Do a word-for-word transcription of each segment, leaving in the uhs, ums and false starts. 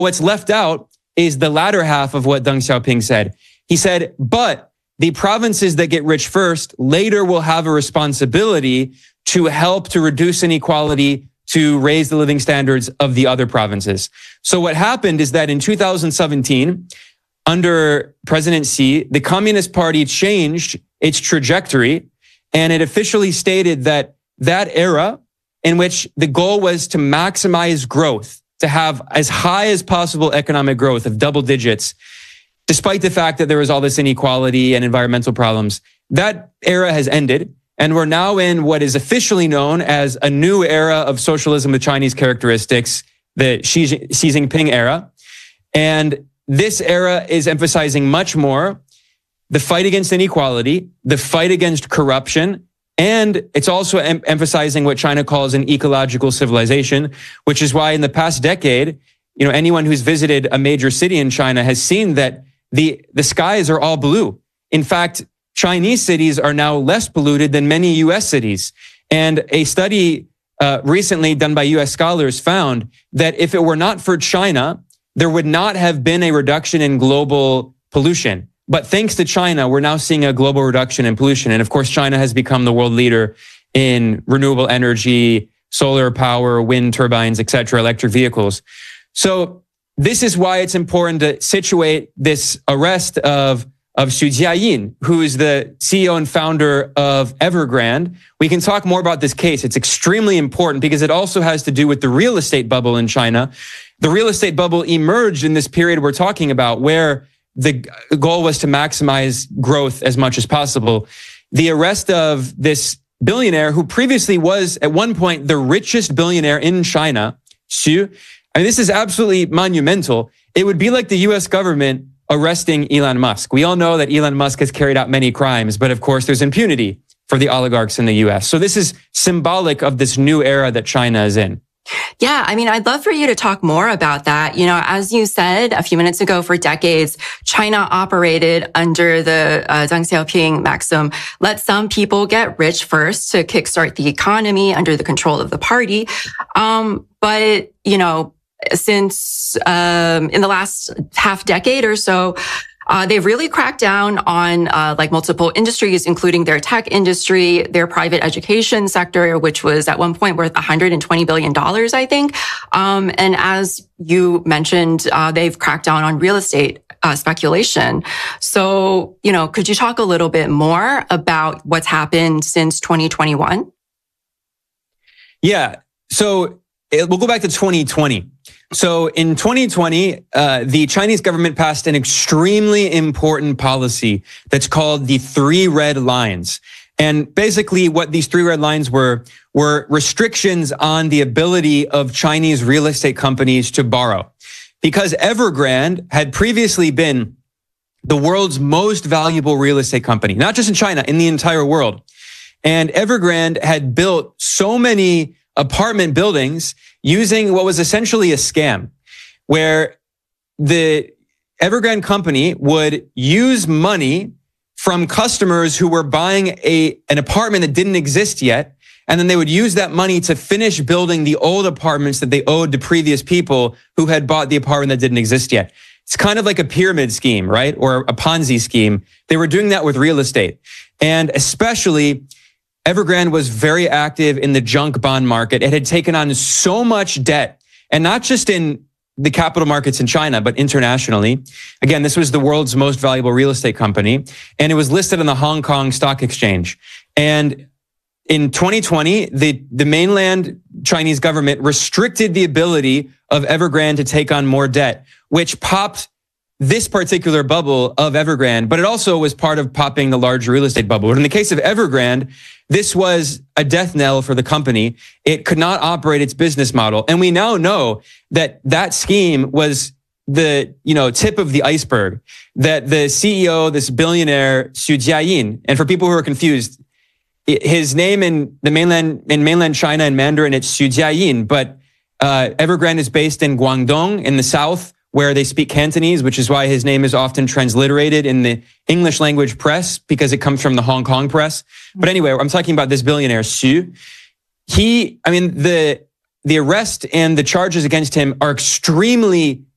what's left out is the latter half of what Deng Xiaoping said. He said, but the provinces that get rich first later will have a responsibility to help to reduce inequality, to raise the living standards of the other provinces. So what happened is that in two thousand seventeen, under President Xi, the Communist Party changed its trajectory, and it officially stated that that era in which the goal was to maximize growth, to have as high as possible economic growth of double digits, despite the fact that there was all this inequality and environmental problems, that era has ended. And we're now in what is officially known as a new era of socialism with Chinese characteristics, the Xi, Xi Jinping era. And this era is emphasizing much more the fight against inequality, the fight against corruption, and it's also em- emphasizing what China calls an ecological civilization, which is why in the past decade, you know, anyone who's visited a major city in China has seen that the, the skies are all blue. In fact, Chinese cities are now less polluted than many U S cities. And a study uh, recently done by U S scholars found that if it were not for China, there would not have been a reduction in global pollution. But thanks to China, we're now seeing a global reduction in pollution. And of course, China has become the world leader in renewable energy, solar power, wind turbines, et cetera, electric vehicles. So this is why it's important to situate this arrest of of Xu Jiayin, who is the C E O and founder of Evergrande. We can talk more about this case. It's extremely important because it also has to do with the real estate bubble in China. The real estate bubble emerged in this period we're talking about, where the goal was to maximize growth as much as possible. The arrest of this billionaire, who previously was at one point the richest billionaire in China, Xu, I mean, this is absolutely monumental. It would be like the U S government arresting Elon Musk. We all know that Elon Musk has carried out many crimes, but of course there's impunity for the oligarchs in the U S. So this is symbolic of this new era that China is in. Yeah, I mean, I'd love for you to talk more about that. You know, as you said a few minutes ago, for decades, China operated under the uh, Deng Xiaoping maxim, let some people get rich first to kickstart the economy under the control of the party. Um, but, you know, since um, in the last half decade or so, Uh, they've really cracked down on uh, like multiple industries, including their tech industry, their private education sector, which was at one point worth one hundred twenty billion dollars, I think. Um, and as you mentioned, uh, they've cracked down on real estate uh, speculation. So, you know, could you talk a little bit more about what's happened since twenty twenty-one? Yeah. So it, we'll go back to twenty twenty. So in twenty twenty, uh, the Chinese government passed an extremely important policy that's called the Three Red Lines. And basically what these three red lines were, were restrictions on the ability of Chinese real estate companies to borrow. Because Evergrande had previously been the world's most valuable real estate company, not just in China, in the entire world. And Evergrande had built so many apartment buildings using what was essentially a scam, where the Evergrande company would use money from customers who were buying a, an apartment that didn't exist yet. And then they would use that money to finish building the old apartments that they owed to previous people who had bought the apartment that didn't exist yet. It's kind of like a pyramid scheme, right? Or a Ponzi scheme. They were doing that with real estate. And especially Evergrande was very active in the junk bond market. It had taken on so much debt, and not just in the capital markets in China, but internationally. Again, this was the world's most valuable real estate company, and it was listed on the Hong Kong Stock Exchange. And in twenty twenty, the, the mainland Chinese government restricted the ability of Evergrande to take on more debt, which popped this particular bubble of Evergrande, but it also was part of popping the larger real estate bubble. But in the case of Evergrande, this was a death knell for the company. It could not operate its business model. And we now know that that scheme was the, you know, tip of the iceberg, that the C E O, this billionaire, Xu Jiayin, and for people who are confused, his name in the mainland, in mainland China in Mandarin, it's Xu Jiayin, but uh, Evergrande is based in Guangdong in the south, where they speak Cantonese, which is why his name is often transliterated in the English language press, because it comes from the Hong Kong press. But anyway, I'm talking about this billionaire, Xu. He, I mean, the, the arrest and the charges against him are extremely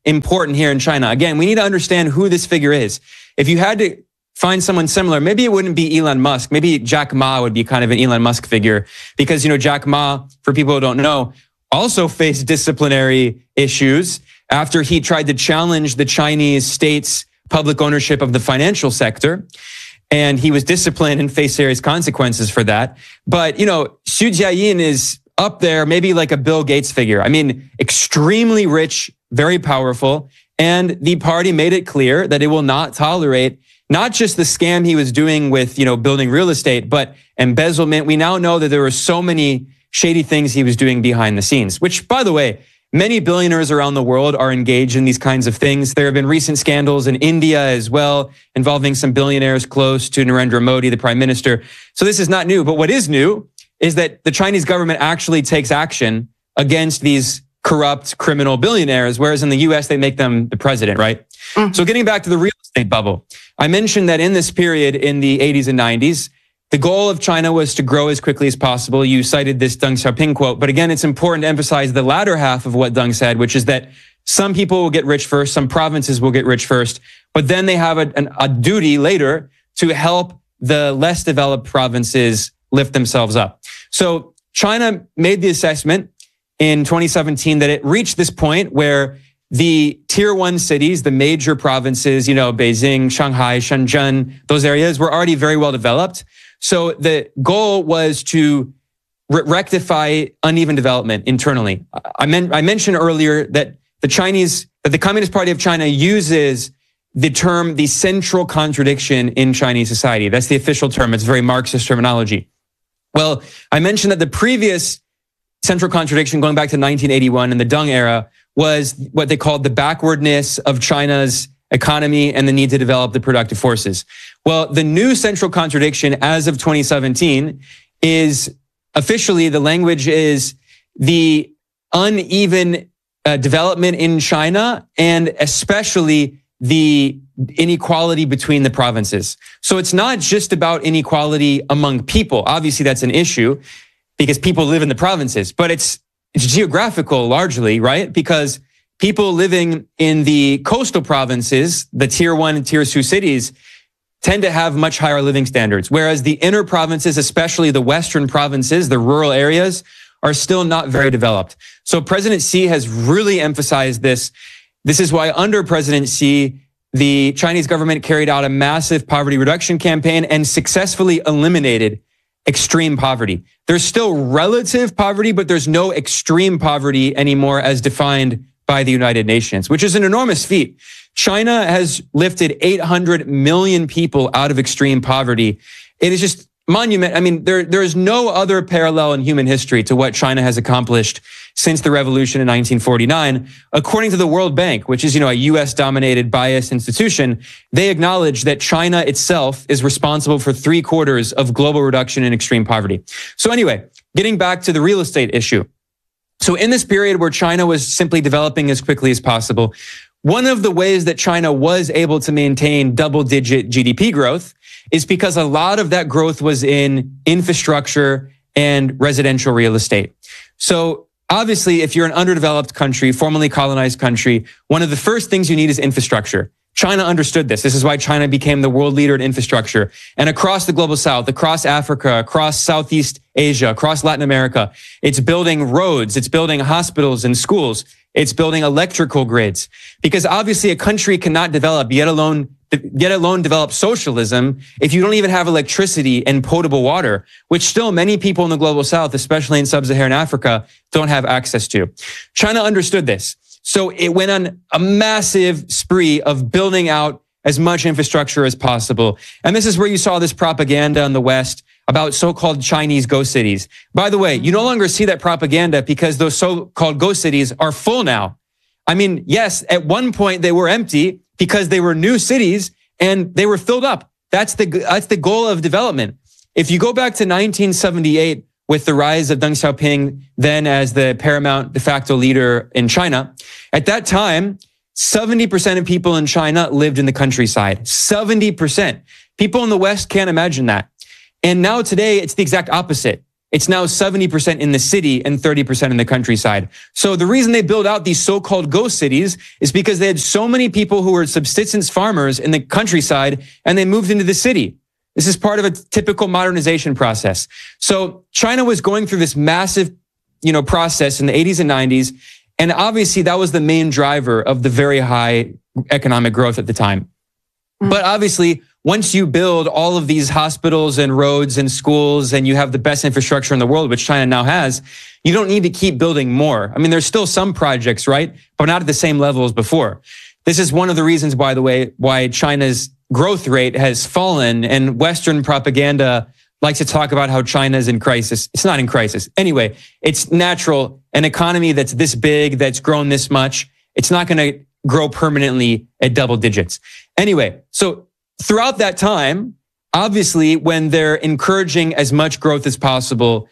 important here in China. Again, we need to understand who this figure is. If you had to find someone similar, maybe it wouldn't be Elon Musk. Maybe Jack Ma would be kind of an Elon Musk figure because, you know, Jack Ma, for people who don't know, also faced disciplinary issues after he tried to challenge the Chinese state's public ownership of the financial sector. And he was disciplined and faced serious consequences for that. But, you know, Xu Jiayin is up there, maybe like a Bill Gates figure. I mean, extremely rich, very powerful. And the party made it clear that it will not tolerate not just the scam he was doing with, you know, building real estate, but embezzlement. We now know that there were so many shady things he was doing behind the scenes, which, by the way, many billionaires around the world are engaged in these kinds of things. There have been recent scandals in India as well, involving some billionaires close to Narendra Modi, the prime minister. So this is not new. But what is new is that the Chinese government actually takes action against these corrupt criminal billionaires, whereas in the U S, they make them the president, right? Mm-hmm. So getting back to the real estate bubble, I mentioned that in this period in the eighties and nineties, the goal of China was to grow as quickly as possible. You cited this Deng Xiaoping quote, but again, it's important to emphasize the latter half of what Deng said, which is that some people will get rich first, some provinces will get rich first, but then they have a, an, a duty later to help the less developed provinces lift themselves up. So China made the assessment in twenty seventeen that it reached this point where the tier one cities, the major provinces, you know, Beijing, Shanghai, Shenzhen, those areas were already very well developed. So the goal was to re- rectify uneven development internally. I, men- I mentioned earlier that the Chinese, that the Communist Party of China uses the term, the central contradiction in Chinese society. That's the official term. It's very Marxist terminology. Well, I mentioned that the previous central contradiction going back to nineteen eighty-one in the Deng era was what they called the backwardness of China's economy and the need to develop the productive forces. Well, the new central contradiction as of twenty seventeen is officially the language is the uneven uh, development in China and especially the inequality between the provinces. So it's not just about inequality among people. Obviously, that's an issue because people live in the provinces, but it's it's geographical largely, right? Because people living in the coastal provinces, the tier one and tier two cities, tend to have much higher living standards, whereas the inner provinces, especially the western provinces, the rural areas, are still not very developed. So President Xi has really emphasized this. This is why under President Xi, the Chinese government carried out a massive poverty reduction campaign and successfully eliminated extreme poverty. There's still relative poverty, but there's no extreme poverty anymore as defined by the United Nations, which is an enormous feat. China has lifted eight hundred million people out of extreme poverty. It is just monument. I mean, there, there is no other parallel in human history to what China has accomplished since the revolution in nineteen forty-nine. According to the World Bank, which is, you know, a U S dominated biased institution, they acknowledge that China itself is responsible for three quarters of global reduction in extreme poverty. So anyway, getting back to the real estate issue. So in this period where China was simply developing as quickly as possible, one of the ways that China was able to maintain double-digit G D P growth is because a lot of that growth was in infrastructure and residential real estate. So obviously, if you're an underdeveloped country, formerly colonized country, one of the first things you need is infrastructure. China understood this. This is why China became the world leader in infrastructure. And across the global south, across Africa, across Southeast Asia, across Latin America, it's building roads, it's building hospitals and schools, it's building electrical grids. Because obviously a country cannot develop, yet alone, yet alone develop socialism if you don't even have electricity and potable water, which still many people in the global south, especially in sub-Saharan Africa, don't have access to. China understood this. So it went on a massive spree of building out as much infrastructure as possible. And this is where you saw this propaganda in the West about so-called Chinese ghost cities. By the way, you no longer see that propaganda because those so-called ghost cities are full now. I mean, yes, at one point they were empty because they were new cities and they were filled up. That's the, that's the goal of development. If you go back to nineteen seventy-eight, with the rise of Deng Xiaoping, then as the paramount de facto leader in China. At that time, seventy percent of people in China lived in the countryside. seventy percent. People in the West can't imagine that. And now today, it's the exact opposite. It's now seventy percent in the city and thirty percent in the countryside. So the reason they build out these so-called ghost cities is because they had so many people who were subsistence farmers in the countryside and they moved into the city. This is part of a typical modernization process. So China was going through this massive, you know, process in the eighties and nineties. And obviously that was the main driver of the very high economic growth at the time. Mm. But obviously, once you build all of these hospitals and roads and schools and you have the best infrastructure in the world, which China now has, you don't need to keep building more. I mean, there's still some projects, right? But not at the same level as before. This is one of the reasons, by the way, why China's growth rate has fallen, and Western propaganda likes to talk about how China is in crisis. It's not in crisis. Anyway, it's natural. An economy that's this big, that's grown this much, it's not going to grow permanently at double digits. Anyway, so throughout that time, obviously, when they're encouraging as much growth as possible,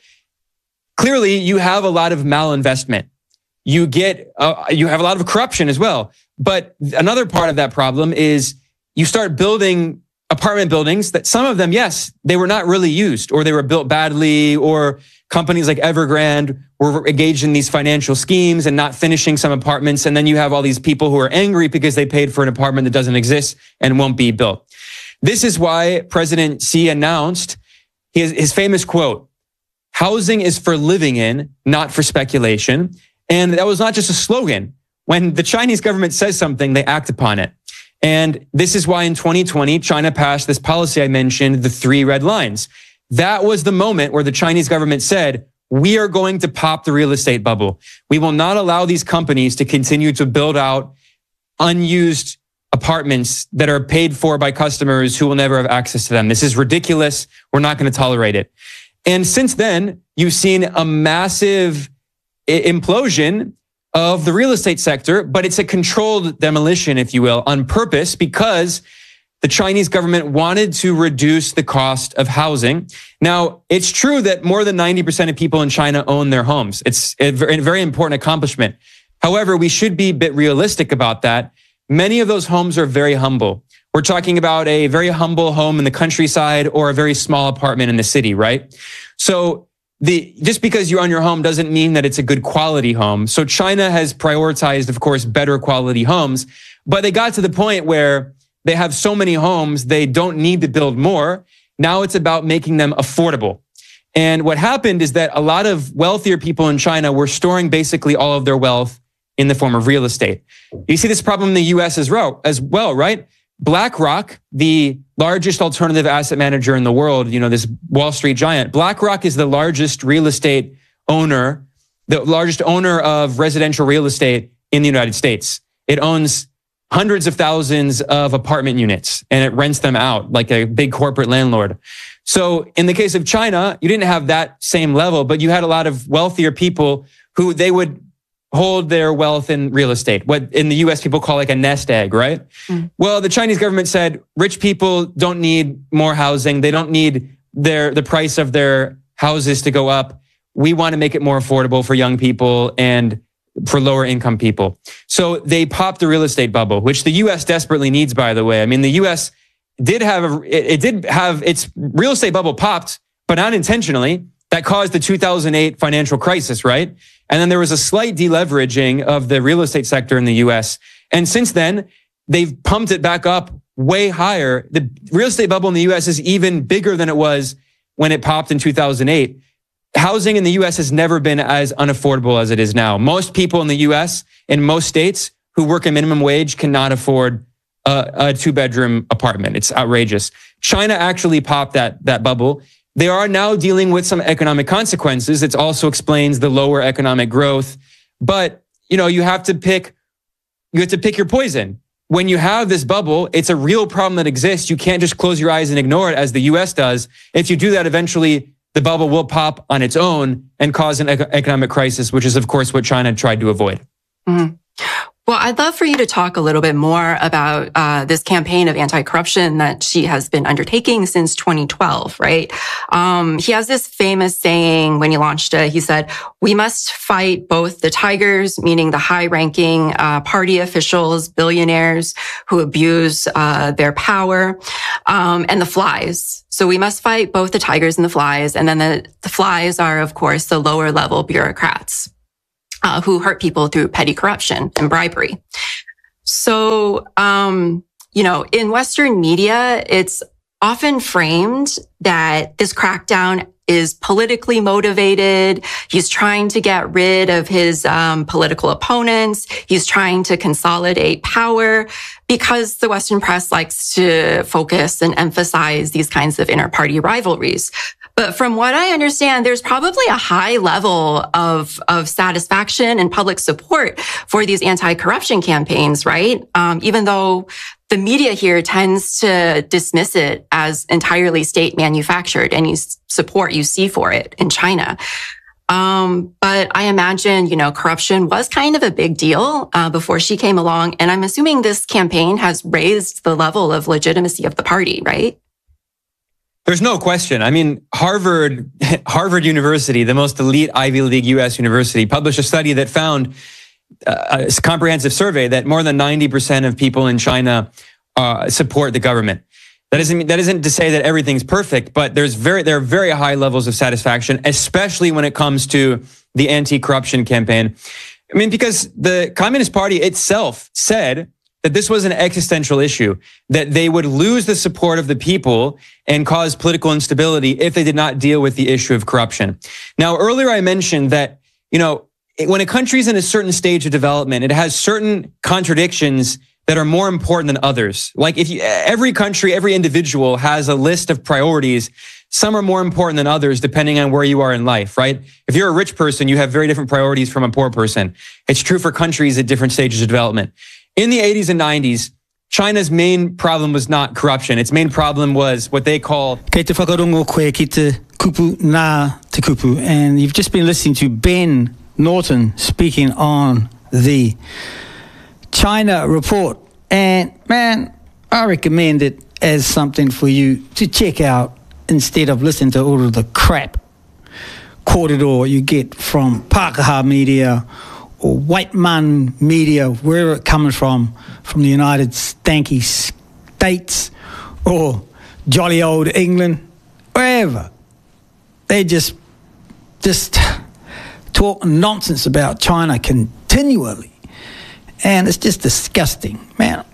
clearly you have a lot of malinvestment. You get, uh, you have a lot of corruption as well. But another part of that problem is you start building apartment buildings that some of them, yes, they were not really used, or they were built badly, or companies like Evergrande were engaged in these financial schemes and not finishing some apartments. And then you have all these people who are angry because they paid for an apartment that doesn't exist and won't be built. This is why President Xi announced his, his famous quote, "Housing is for living in, not for speculation." And that was not just a slogan. When the Chinese government says something, they act upon it. And this is why in twenty twenty, China passed this policy I mentioned, the three red lines. That was the moment where the Chinese government said, we are going to pop the real estate bubble. We will not allow these companies to continue to build out unused apartments that are paid for by customers who will never have access to them. This is ridiculous. We're not going to tolerate it. And since then, you've seen a massive implosion of the real estate sector, but it's a controlled demolition, if you will, on purpose, because the Chinese government wanted to reduce the cost of housing. Now, it's true that more than ninety percent of people in China own their homes. It's a very important accomplishment. However, we should be a bit realistic about that. Many of those homes are very humble. We're talking about a very humble home in the countryside or a very small apartment in the city, right? So the, just because you own your home doesn't mean that it's a good quality home. So China has prioritized, of course, better quality homes, but they got to the point where they have so many homes, they don't need to build more. Now it's about making them affordable. And what happened is that a lot of wealthier people in China were storing basically all of their wealth in the form of real estate. You see this problem in the U S as well, as well, right? BlackRock, the largest alternative asset manager in the world, you know, this Wall Street giant, BlackRock is the largest real estate owner, the largest owner of residential real estate in the United States. It owns hundreds of thousands of apartment units and it rents them out like a big corporate landlord. So in the case of China, you didn't have that same level, but you had a lot of wealthier people who they would hold their wealth in real estate, what in the U S people call like a nest egg, right? Mm. Well, the Chinese government said rich people don't need more housing. They don't need their the price of their houses to go up. We want to make it more affordable for young people and for lower income people. So they popped the real estate bubble, which the U S desperately needs, by the way. I mean, the U S did have, a, it, it did have its real estate bubble popped, but not intentionally. That caused the two thousand eight financial crisis, right? And then there was a slight deleveraging of the real estate sector in the U S. And since then, they've pumped it back up way higher. The real estate bubble in the U S is even bigger than it was when it popped in two thousand eight. Housing in the U S has never been as unaffordable as it is now. Most people in the U S, in most states who work a minimum wage, cannot afford a, a two-bedroom apartment. It's outrageous. China actually popped that, that bubble. They are now dealing with some economic consequences. It also explains the lower economic growth. But, you know, you have to pick, you have to pick your poison. When you have this bubble, it's a real problem that exists. You can't just close your eyes and ignore it as the U S does. If you do that, eventually the bubble will pop on its own and cause an economic crisis, which is, of course, what China tried to avoid. Mm-hmm. Well, I'd love for you to talk a little bit more about uh, this campaign of anti-corruption that she has been undertaking since twenty twelve, right? Um, he has this famous saying when he launched it. He said, "We must fight both the tigers," meaning the high-ranking uh, party officials, billionaires who abuse uh, their power, um, and the flies. So we must fight both the tigers and the flies. And then the, the flies are, of course, the lower-level bureaucrats. Uh, who hurt people through petty corruption and bribery. So, um, you know, in Western media, it's often framed that this crackdown is politically motivated. He's trying to get rid of his um, political opponents. He's trying to consolidate power because the Western press likes to focus and emphasize these kinds of inter-party rivalries. But from what I understand, there's probably a high level of, of satisfaction and public support for these anti-corruption campaigns, right? Um, even though the media here tends to dismiss it as entirely state manufactured, any support you see for it in China. Um, but I imagine, you know, corruption was kind of a big deal uh, before she came along. And I'm assuming this campaign has raised the level of legitimacy of the party, right? There's no question. I mean, Harvard, Harvard University, the most elite Ivy League U S university, published a study that found uh, a comprehensive survey that more than ninety percent of people in China uh, support the government. That isn't that isn't to say that everything's perfect, but there's very there are very high levels of satisfaction, especially when it comes to the anti-corruption campaign. I mean, because the Communist Party itself said that this was an existential issue, that they would lose the support of the people and cause political instability if they did not deal with the issue of corruption. Now, earlier I mentioned that, you know, when a country is in a certain stage of development, it has certain contradictions that are more important than others. Like if you, every country, every individual has a list of priorities. Some are more important than others depending on where you are in life, right? If you're a rich person, you have very different priorities from a poor person. It's true for countries at different stages of development. In the eighties and nineties, China's main problem was not corruption. Its main problem was what they call... Kei te whakarongo koe ki te kupu nā te kupu. And you've just been listening to Ben Norton speaking on the China report. And man, I recommend it as something for you to check out instead of listening to all of the crap corridor you get from Pākehā media or white man media, wherever it comes from, from the United Stanky States or jolly old England, wherever. They just, just talk nonsense about China continually. And it's just disgusting, man.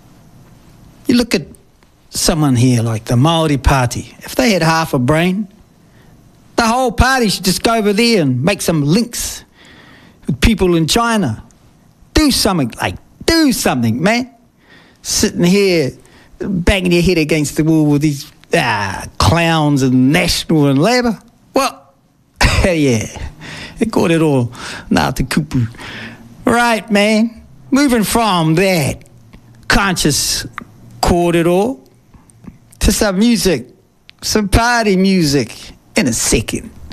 You look at someone here like the Māori Party. If they had half a brain, the whole party should just go over there and make some links with people in China. Do something, like, do something, man. Sitting here, banging your head against the wall with these ah, clowns and National and Labour. Well, yeah, it got it all. Nā te kupu. Right, man. Moving from that conscious corridor to some music, some party music in a second.